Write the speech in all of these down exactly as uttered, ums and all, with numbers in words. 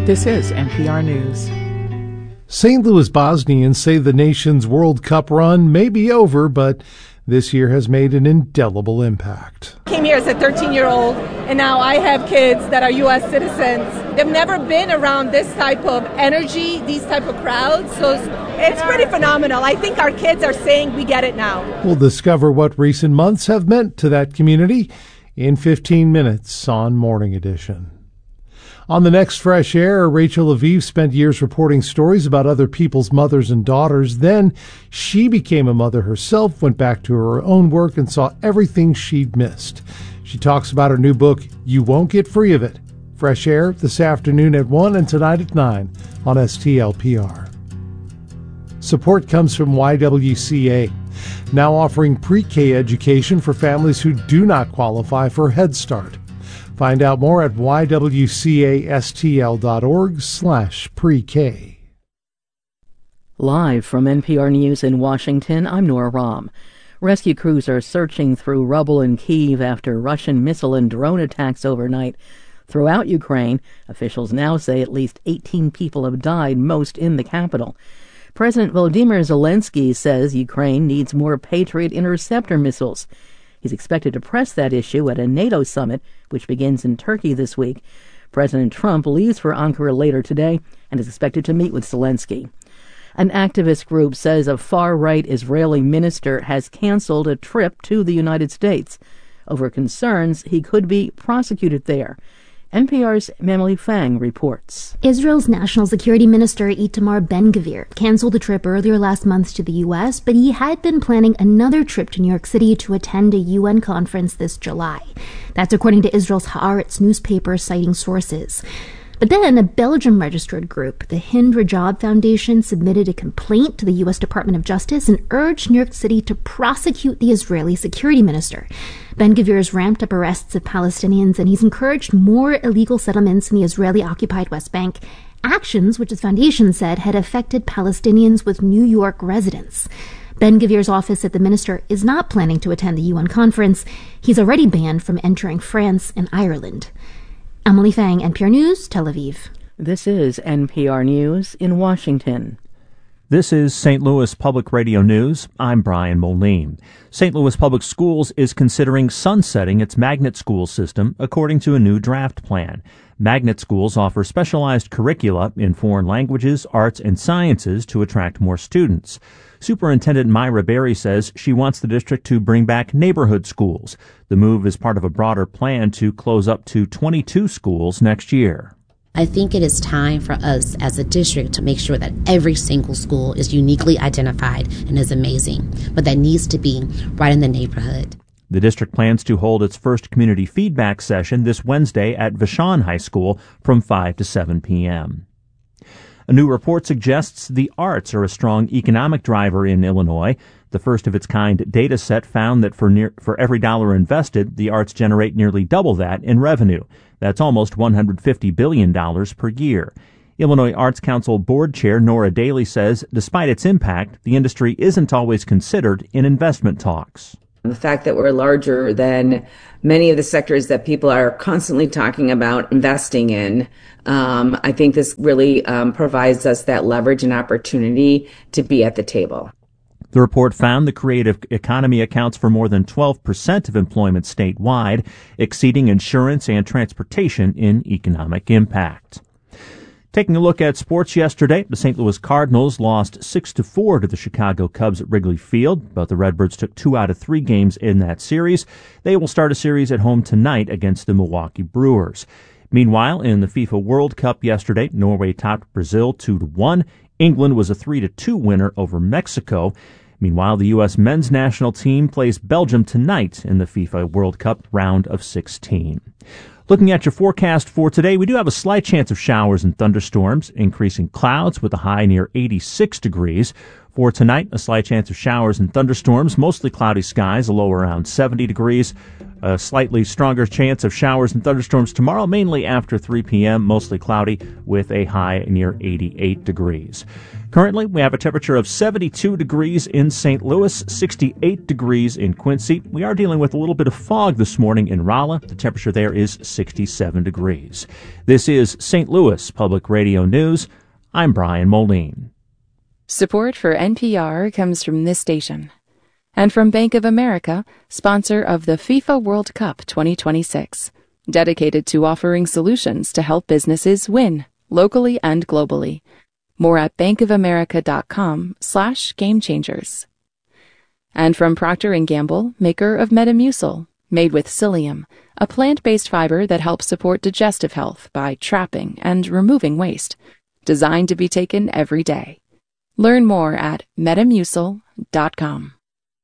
This is N P R News. Saint Louis Bosnians say the nation's World Cup run may be over, but this year has made an indelible impact. I came here as a thirteen-year-old, and now I have kids that are U S citizens. They've never been around this type of energy, these type of crowds, so it's pretty phenomenal. I think our kids are saying we get it now. We'll discover what recent months have meant to that community in fifteen minutes on Morning Edition. On the next Fresh Air, Rachel Aviv spent years reporting stories about other people's mothers and daughters. Then she became a mother herself, went back to her own work, and saw everything she'd missed. She talks about her new book, You Won't Get Free of It. Fresh Air this afternoon at one and tonight at nine on S T L P R. Support comes from Y W C A, now offering pre-K education for families who do not qualify for Head Start. Find out more at Y W C A S T L dot org slash pre-K. Live from N P R News in Washington, I'm Nora Rahm. Rescue crews are searching through rubble in Kyiv after Russian missile and drone attacks overnight. Throughout Ukraine, officials now say at least eighteen people have died, most in the capital. President Volodymyr Zelensky says Ukraine needs more Patriot interceptor missiles. He's expected to press that issue at a NATO summit, which begins in Turkey this week. President Trump leaves for Ankara later today and is expected to meet with Zelensky. An activist group says a far-right Israeli minister has canceled a trip to the United States over concerns he could be prosecuted there. N P R's Emily Fang reports. Israel's National Security Minister Itamar Ben-Gvir canceled a trip earlier last month to the U S, but he had been planning another trip to New York City to attend a U N conference this July. That's according to Israel's Haaretz newspaper, citing sources. But then a Belgium-registered group, the Hind Rajab Foundation, submitted a complaint to the U S Department of Justice and urged New York City to prosecute the Israeli security minister. Ben-Gvir has ramped up arrests of Palestinians, and he's encouraged more illegal settlements in the Israeli-occupied West Bank, actions which his foundation said had affected Palestinians with New York residents. Ben-Gvir's office at the minister is not planning to attend the U N conference. He's already banned from entering France and Ireland. Emily Fang, N P R News, Tel Aviv. This is N P R News in Washington. This is Saint Louis Public Radio News. I'm Brian Moline. Saint Louis Public Schools is considering sunsetting its magnet school system according to a new draft plan. Magnet schools offer specialized curricula in foreign languages, arts, and sciences to attract more students. Superintendent Myra Berry says she wants the district to bring back neighborhood schools. The move is part of a broader plan to close up to twenty-two schools next year. I think it is time for us as a district to make sure that every single school is uniquely identified and is amazing, but that needs to be right in the neighborhood. The district plans to hold its first community feedback session this Wednesday at Vashon High School from five to seven p.m. A new report suggests the arts are a strong economic driver in Illinois. The first-of-its-kind data set found that for near, for every dollar invested, the arts generate nearly double that in revenue. That's almost one hundred fifty billion dollars per year. Illinois Arts Council Board Chair Nora Daly says despite its impact, the industry isn't always considered in investment talks. The fact that we're larger than many of the sectors that people are constantly talking about investing in, um, I think this really um, provides us that leverage and opportunity to be at the table. The report found the creative economy accounts for more than twelve percent of employment statewide, exceeding insurance and transportation in economic impact. Taking a look at sports yesterday, the Saint Louis Cardinals lost six to four to the Chicago Cubs at Wrigley Field, but the Redbirds took two out of three games in that series. They will start a series at home tonight against the Milwaukee Brewers. Meanwhile, in the FIFA World Cup yesterday, Norway topped Brazil two to one. England was a three to two winner over Mexico. Meanwhile, the U S men's national team plays Belgium tonight in the FIFA World Cup round of sixteen. Looking at your forecast for today, we do have a slight chance of showers and thunderstorms, increasing clouds with a high near eighty-six degrees. For tonight, a slight chance of showers and thunderstorms, mostly cloudy skies, a low around seventy degrees. A slightly stronger chance of showers and thunderstorms tomorrow, mainly after three p.m., mostly cloudy with a high near eighty-eight degrees. Currently, we have a temperature of seventy-two degrees in Saint Louis, sixty-eight degrees in Quincy. We are dealing with a little bit of fog this morning in Rolla. The temperature there is sixty-seven degrees. This is Saint Louis Public Radio News. I'm Brian Moline. Support for N P R comes from this station. And from Bank of America, sponsor of the FIFA World Cup twenty twenty-six, dedicated to offering solutions to help businesses win, locally and globally. More at bankofamerica.com slash game changers. And from Procter and Gamble, maker of Metamucil, made with psyllium, a plant-based fiber that helps support digestive health by trapping and removing waste, designed to be taken every day. Learn more at metamucil dot com.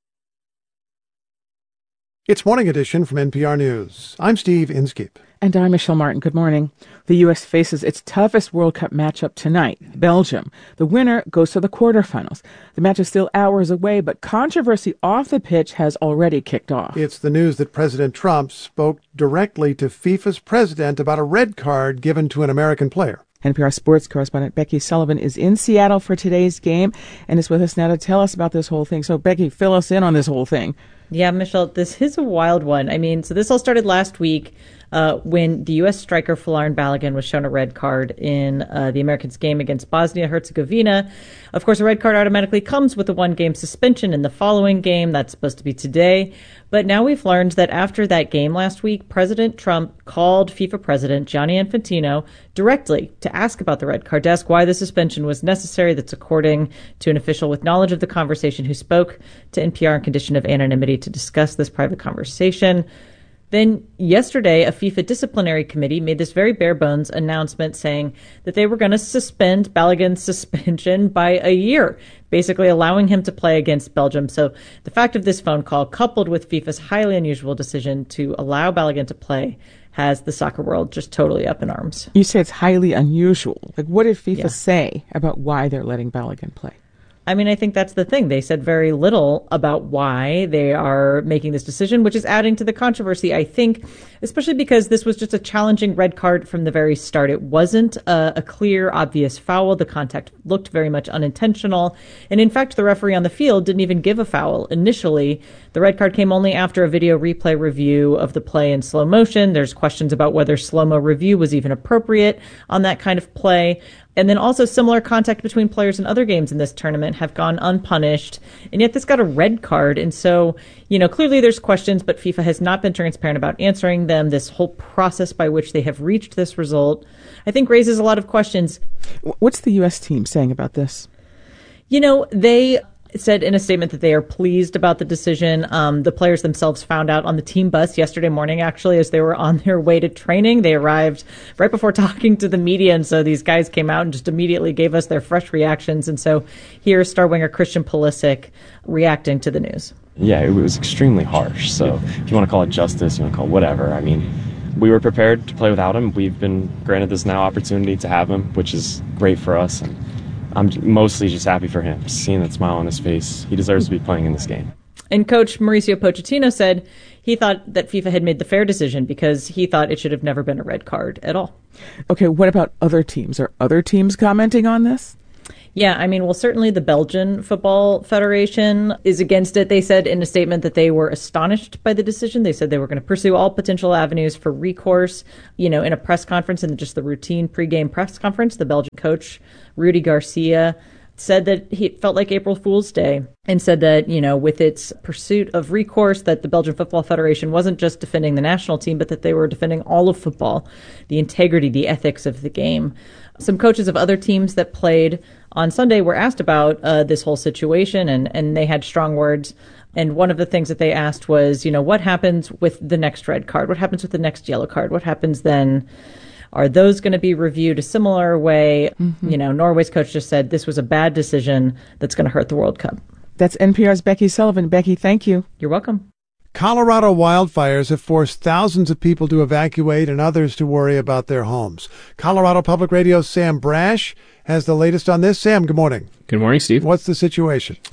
It's Morning Edition from N P R News. I'm Steve Inskeep. And I'm Michelle Martin. Good morning. The U S faces its toughest World Cup matchup tonight, Belgium. The winner goes to the quarterfinals. The match is still hours away, but controversy off the pitch has already kicked off. It's the news that President Trump spoke directly to FIFA's president about a red card given to an American player. N P R sports correspondent Becky Sullivan is in Seattle for today's game and is with us now to tell us about this whole thing. So, Becky, fill us in on this whole thing. Yeah, Michelle, this is a wild one. I mean, so this all started last week uh, when the U S striker Folarin Balogun was shown a red card in uh, the Americans' game against Bosnia-Herzegovina. Of course, a red card automatically comes with a one-game suspension in the following game. That's supposed to be today. But now we've learned that after that game last week, President Trump called FIFA President Gianni Infantino directly to ask about the red card, to ask why the suspension was necessary. That's according to an official with knowledge of the conversation who spoke to N P R on condition of anonymity to discuss this private conversation. Then yesterday, a FIFA disciplinary committee made this very bare bones announcement saying that they were going to suspend Balogun's suspension by a year, basically allowing him to play against Belgium. So the fact of this phone call, coupled with FIFA's highly unusual decision to allow Balogun to play, has the soccer world just totally up in arms. You say it's highly unusual. Like, what did FIFA yeah. say about why they're letting Balogun play? I mean, I think that's the thing. They said very little about why they are making this decision, which is adding to the controversy, I think, especially because this was just a challenging red card from the very start. It wasn't a, a clear, obvious foul. The contact looked very much unintentional. And in fact, the referee on the field didn't even give a foul initially. The red card came only after a video replay review of the play in slow motion. There's questions about whether slow-mo review was even appropriate on that kind of play. And then also similar contact between players in other games in this tournament have gone unpunished. And yet this got a red card. And so, you know, clearly there's questions, but FIFA has not been transparent about answering them. This whole process by which they have reached this result, I think, raises a lot of questions. What's the U S team saying about this? You know, they said in a statement that they are pleased about the decision. Um, the players themselves found out on the team bus yesterday morning, actually, as they were on their way to training. They arrived right before talking to the media, and so these guys came out and just immediately gave us their fresh reactions. And so here's star winger Christian Pulisic reacting to the news. Yeah, it was extremely harsh. So if you want to call it justice, you want to call it whatever. I mean, we were prepared to play without him. We've been granted this now opportunity to have him, which is great for us. And I'm mostly just happy for him, seeing that smile on his face. He deserves to be playing in this game. And Coach Mauricio Pochettino said he thought that FIFA had made the fair decision because he thought it should have never been a red card at all. Okay, what about other teams? Are other teams commenting on this? Yeah, I mean, well, certainly the Belgian Football Federation is against it. They said in a statement that they were astonished by the decision. They said they were going to pursue all potential avenues for recourse. You know, in a press conference, in just the routine pregame press conference, the Belgian coach, Rudy Garcia, said that he felt like April Fool's Day and said that, you know, with its pursuit of recourse, that the Belgian Football Federation wasn't just defending the national team, but that they were defending all of football, the integrity, the ethics of the game. Some coaches of other teams that played on Sunday were asked about uh, this whole situation, and, and they had strong words. And one of the things that they asked was, you know, what happens with the next red card? What happens with the next yellow card? What happens then? Are those going to be reviewed a similar way? Mm-hmm. You know, Norway's coach just said this was a bad decision that's going to hurt the World Cup. That's N P R's Becky Sullivan. Becky, thank you. You're welcome. Colorado wildfires have forced thousands of people to evacuate and others to worry about their homes. Colorado Public Radio's Sam Brash has the latest on this. Sam, good morning. Good morning, Steve. What's the situation?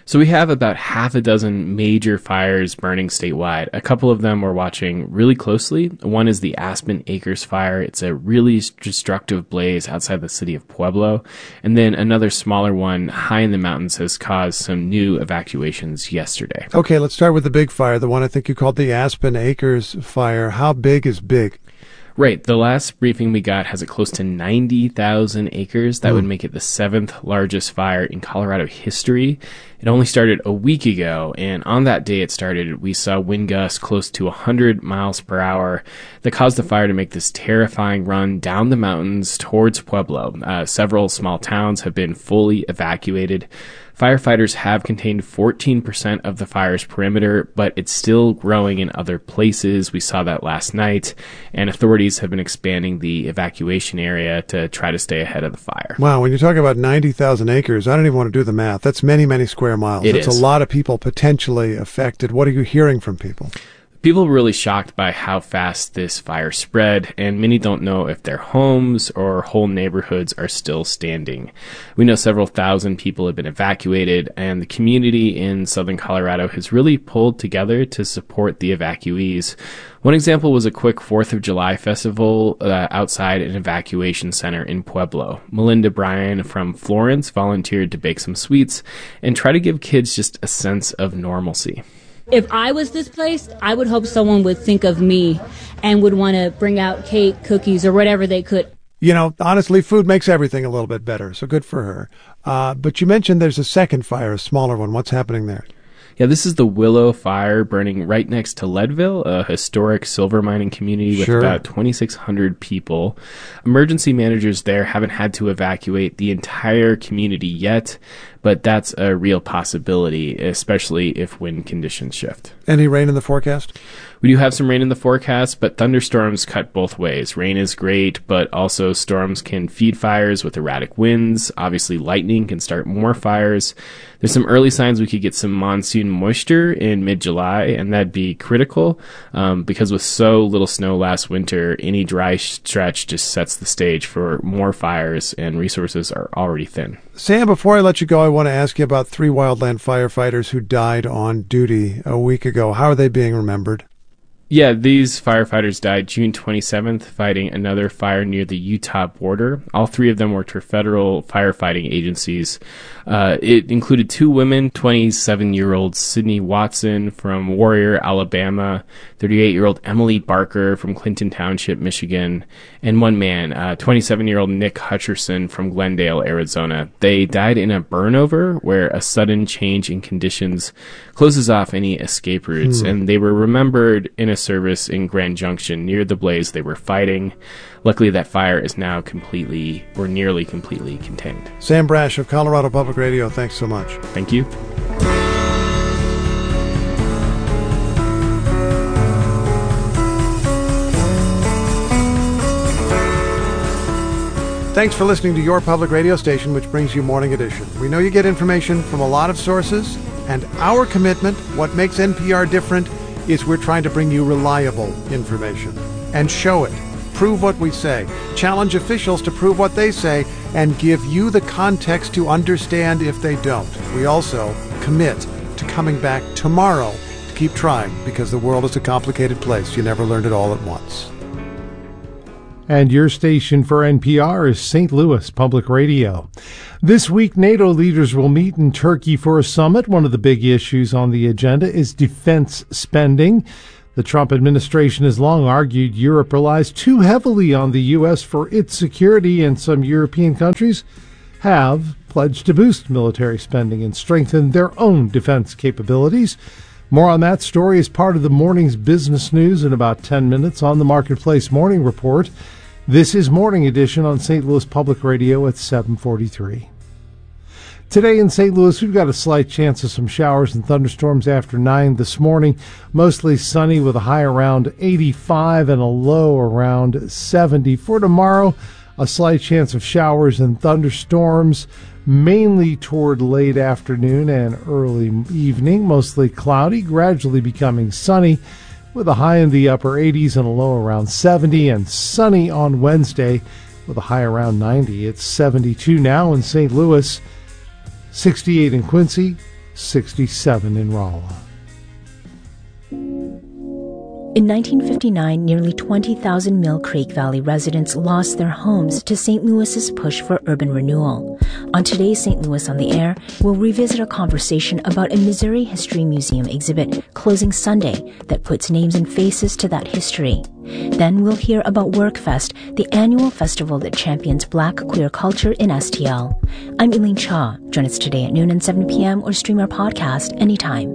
So we have about half a dozen major fires burning statewide. A couple of them we're watching really closely. One is the Aspen Acres fire. It's a really destructive blaze outside the city of Pueblo. And then another smaller one high in the mountains has caused some new evacuations yesterday. Okay, let's start with the big fire, the one I think you called the Aspen Acres fire. How big is big? Right. The last briefing we got has it close to ninety thousand acres. That mm. would make it the seventh largest fire in Colorado history. It only started a week ago, and on that day it started, we saw wind gusts close to one hundred miles per hour that caused the fire to make this terrifying run down the mountains towards Pueblo. Uh, several small towns have been fully evacuated. Firefighters have contained fourteen percent of the fire's perimeter, but it's still growing in other places. We saw that last night, and authorities have been expanding the evacuation area to try to stay ahead of the fire. Wow, when you talk about ninety thousand acres, I don't even want to do the math. That's many, many square miles. It That's is. a lot of people potentially affected. What are you hearing from people? People were really shocked by how fast this fire spread, and many don't know if their homes or whole neighborhoods are still standing. We know several thousand people have been evacuated, and the community in southern Colorado has really pulled together to support the evacuees. One example was a quick fourth of July festival uh, outside an evacuation center in Pueblo. Melinda Bryan from Florence volunteered to bake some sweets and try to give kids just a sense of normalcy. If I was displaced, I would hope someone would think of me and would want to bring out cake, cookies, or whatever they could. You know, honestly, food makes everything a little bit better, so good for her. Uh, but you mentioned there's a second fire, a smaller one. What's happening there? Yeah, this is the Willow Fire burning right next to Leadville, a historic silver mining community with sure. about twenty-six hundred people. Emergency managers there haven't had to evacuate the entire community yet, but that's a real possibility, especially if wind conditions shift. Any rain in the forecast? We do have some rain in the forecast, but thunderstorms cut both ways. Rain is great, but also storms can feed fires with erratic winds. Obviously, lightning can start more fires. There's some early signs we could get some monsoon moisture in mid-July, and that'd be critical um, because with so little snow last winter, any dry stretch just sets the stage for more fires, and resources are already thin. Sam, before I let you go, I want to ask you about three wildland firefighters who died on duty a week ago. How are they being remembered? Yeah, these firefighters died June twenty-seventh fighting another fire near the Utah border. All three of them worked for federal firefighting agencies. Uh, it included two women, twenty-seven-year-old Sydney Watson from Warrior, Alabama, thirty-eight-year-old Emily Barker from Clinton Township, Michigan, and one man, uh, twenty-seven-year-old Nick Hutcherson from Glendale, Arizona. They died in a burnover where a sudden change in conditions closes off any escape routes, hmm. and they were remembered in a service in Grand Junction near the blaze they were fighting. Luckily, that fire is now completely or nearly completely contained. Sam Brash of Colorado Public Radio, thanks so much. Thank you. Thanks for listening to your public radio station, which brings you Morning Edition. We know you get information from a lot of sources, and our commitment, what makes N P R different, is we're trying to bring you reliable information and show it. Prove what we say. Challenge officials to prove what they say and give you the context to understand if they don't. We also commit to coming back tomorrow to keep trying because the world is a complicated place. You never learned it all at once. And your station for N P R is Saint Louis Public Radio. This week, NATO leaders will meet in Turkey for a summit. One of the big issues on the agenda is defense spending. The Trump administration has long argued Europe relies too heavily on the U S for its security, and some European countries have pledged to boost military spending and strengthen their own defense capabilities. More on that story as part of the morning's business news in about ten minutes on the Marketplace Morning Report. This is Morning Edition on Saint Louis Public Radio at seven forty-three. Today in Saint Louis, we've got a slight chance of some showers and thunderstorms after nine this morning. Mostly sunny with a high around eighty-five and a low around seventy. For tomorrow, a slight chance of showers and thunderstorms, mainly toward late afternoon and early evening. Mostly cloudy, gradually becoming sunny with a high in the upper eighties and a low around seventy. And sunny on Wednesday with a high around ninety. It's seventy-two now in Saint Louis, sixty-eight in Quincy, sixty-seven in Rolla. In nineteen fifty-nine, nearly twenty thousand Mill Creek Valley residents lost their homes to Saint Louis's push for urban renewal. On today's Saint Louis on the Air, we'll revisit a conversation about a Missouri History Museum exhibit closing Sunday that puts names and faces to that history. Then we'll hear about WorkFest, the annual festival that champions Black queer culture in S T L. I'm Elaine Cha. Join us today at noon and seven p.m. or stream our podcast anytime.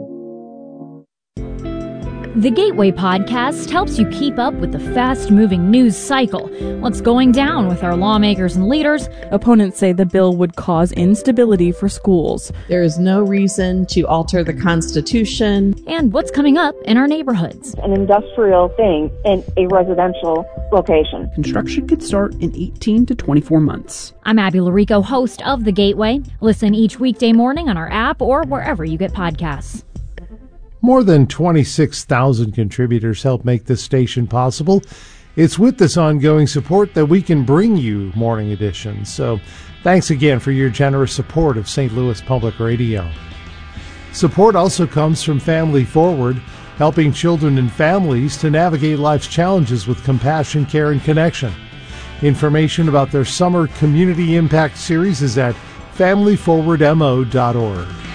The Gateway Podcast helps you keep up with the fast-moving news cycle. What's going down with our lawmakers and leaders? Opponents say the bill would cause instability for schools. There is no reason to alter the Constitution. And what's coming up in our neighborhoods. An industrial thing in a residential location. Construction could start in eighteen to twenty-four months. I'm Abby Larico, host of The Gateway. Listen each weekday morning on our app or wherever you get podcasts. More than twenty-six thousand contributors help make this station possible. It's with this ongoing support that we can bring you Morning Edition. So thanks again for your generous support of Saint Louis Public Radio. Support also comes from Family Forward, helping children and families to navigate life's challenges with compassion, care, and connection. Information about their summer community impact series is at family forward m o dot org.